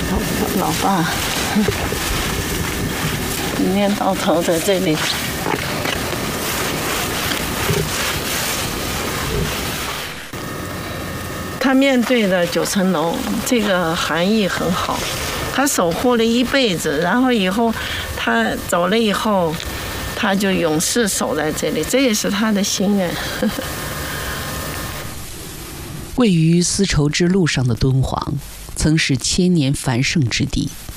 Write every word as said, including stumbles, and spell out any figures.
老爸一年到头在这里。他面对的九层楼，这个含义很好。他守护了一辈子，然后以后他走了以后，他就永世守在这里，这也是他的心愿。 位于丝绸之路上的敦煌，曾是千年繁盛之地。